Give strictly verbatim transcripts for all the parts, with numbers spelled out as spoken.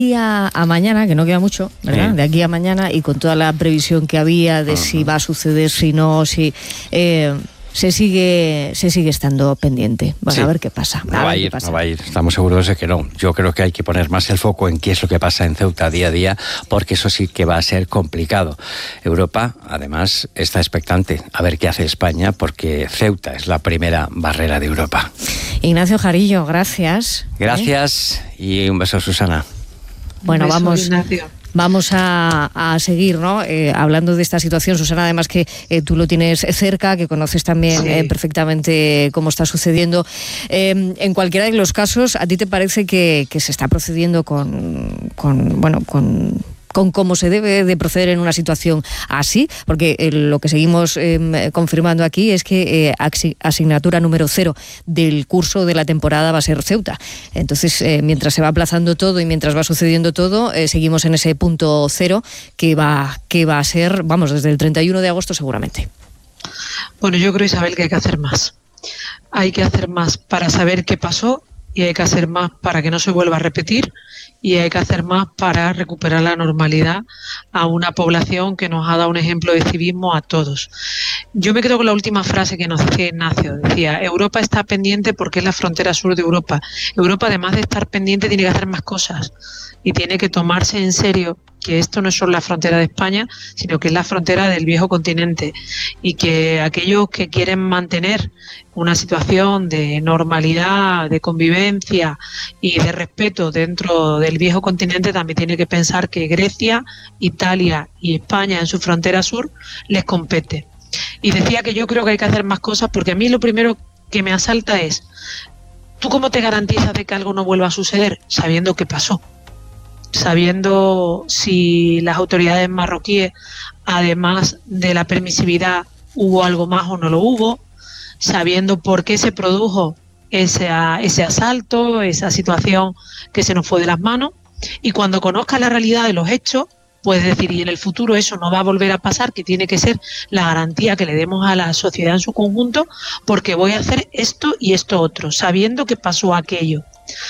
A, a mañana, que no queda mucho, ¿verdad? Sí. De aquí a mañana, y con toda la previsión que había de uh-huh. si va a suceder, si no, si eh, se sigue se sigue estando pendiente. Bueno, sí. a ver qué pasa. No va a ir, no va a ir. Estamos seguros de que no. Yo creo que hay que poner más el foco en qué es lo que pasa en Ceuta día a día, porque eso sí que va a ser complicado. Europa, además, está expectante a ver qué hace España, porque Ceuta es la primera barrera de Europa. Ignacio Jarillo, gracias. Gracias ¿eh? Y un beso, Susana. Bueno, beso, vamos, Ignacio. vamos a, a seguir, ¿no? Eh, hablando de esta situación, Susana, además que eh, tú lo tienes cerca, que conoces también sí. eh, perfectamente cómo está sucediendo. Eh, en cualquiera de los casos, ¿a ti te parece que, que se está procediendo con, con bueno, con... con cómo se debe de proceder en una situación así? Porque eh, lo que seguimos eh, confirmando aquí es que eh, asignatura número cero del curso de la temporada va a ser Ceuta. Entonces, eh, mientras se va aplazando todo y mientras va sucediendo todo, eh, seguimos en ese punto cero que va, que va a ser, vamos, desde el treinta y uno de agosto seguramente. Bueno, yo creo, Isabel, que hay que hacer más. Hay que hacer más para saber qué pasó y hay que hacer más para que no se vuelva a repetir. Y hay que hacer más para recuperar la normalidad a una población que nos ha dado un ejemplo de civismo a todos. Yo me quedo con la última frase que nos decía Ignacio. Decía, Europa está pendiente porque es la frontera sur de Europa. Europa, además de estar pendiente, tiene que hacer más cosas y tiene que tomarse en serio que esto no es solo la frontera de España, sino que es la frontera del viejo continente, y que aquellos que quieren mantener una situación de normalidad, de convivencia y de respeto dentro del viejo continente también tiene que pensar que Grecia, Italia y España en su frontera sur les compete. Y decía que yo creo que hay que hacer más cosas, porque a mí lo primero que me asalta es, ¿tú cómo te garantizas de que algo no vuelva a suceder? Sabiendo qué pasó. Sabiendo si las autoridades marroquíes, además de la permisividad, hubo algo más o no lo hubo, sabiendo por qué se produjo ese, ese asalto, esa situación que se nos fue de las manos, y cuando conozcas la realidad de los hechos, puedes decir, y en el futuro eso no va a volver a pasar, que tiene que ser la garantía que le demos a la sociedad en su conjunto, porque voy a hacer esto y esto otro, sabiendo que pasó aquello.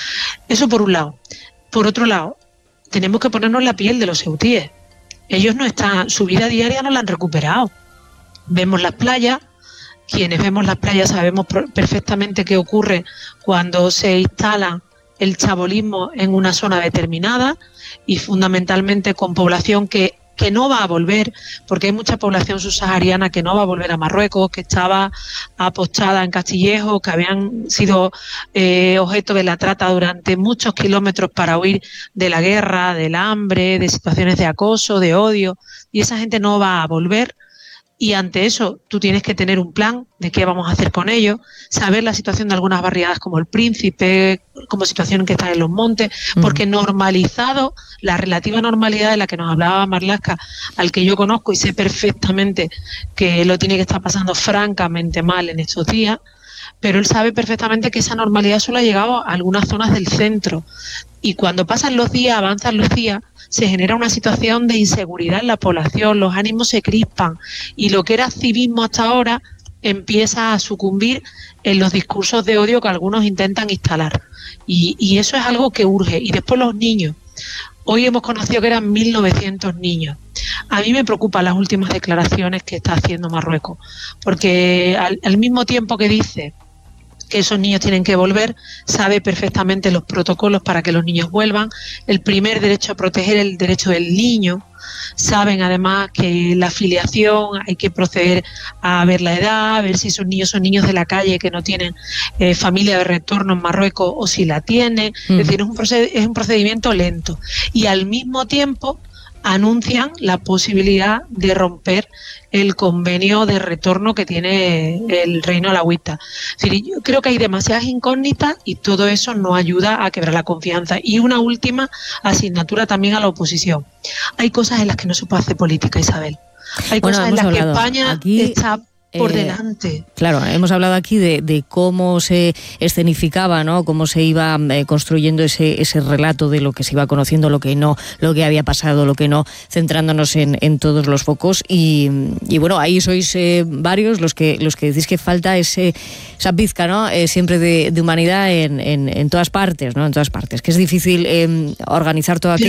Eso por un lado. Por otro lado, tenemos que ponernos la piel de los ceutíes. Ellos no están, su vida diaria no la han recuperado. Vemos las playas, quienes vemos las playas sabemos perfectamente qué ocurre cuando se instala el chabolismo en una zona determinada, y fundamentalmente con población que, que no va a volver, porque hay mucha población subsahariana que no va a volver a Marruecos, que estaba apostada en Castillejo, que habían sido eh, objeto de la trata durante muchos kilómetros para huir de la guerra, del hambre, de situaciones de acoso, de odio, y esa gente no va a volver. Y ante eso tú tienes que tener un plan de qué vamos a hacer con ellos, saber la situación de algunas barriadas como El Príncipe, como situación que está en los montes, porque normalizado, la relativa normalidad de la que nos hablaba Marlaska, al que yo conozco y sé perfectamente que lo tiene que estar pasando francamente mal en estos días, pero él sabe perfectamente que esa normalidad solo ha llegado a algunas zonas del centro. Y cuando pasan los días, avanzan los días, se genera una situación de inseguridad en la población, los ánimos se crispan y lo que era civismo hasta ahora empieza a sucumbir en los discursos de odio que algunos intentan instalar. Y, y eso es algo que urge. Y después los niños. Hoy hemos conocido que eran mil novecientos niños. A mí me preocupan las últimas declaraciones que está haciendo Marruecos, porque al, al mismo tiempo que dice que esos niños tienen que volver, sabe perfectamente los protocolos para que los niños vuelvan, el primer derecho a proteger el derecho del niño, saben además que la filiación hay que proceder a ver la edad, a ver si esos niños son niños de la calle que no tienen eh, familia de retorno en Marruecos o si la tienen, mm. es decir, es un, proced- es un procedimiento lento, y al mismo tiempo anuncian la posibilidad de romper el convenio de retorno que tiene el Reino Alauita. Es decir, yo creo que hay demasiadas incógnitas y todo eso no ayuda a quebrar la confianza. Y una última asignatura también a la oposición. Hay cosas en las que no se puede hacer política, Isabel. Hay bueno, cosas en las hablado. que España Aquí... está por Eh, delante. Claro, hemos hablado aquí de, de cómo se escenificaba, ¿no? Cómo se iba eh, construyendo ese, ese relato de lo que se iba conociendo, lo que no, lo que había pasado, lo que no, centrándonos en, en todos los focos. Y, y bueno, ahí sois eh, varios los que los que decís que falta ese esa pizca, ¿no? Eh, siempre de, de humanidad en, en, en todas partes, ¿no? En todas partes. Que es difícil eh, organizar todo aquello.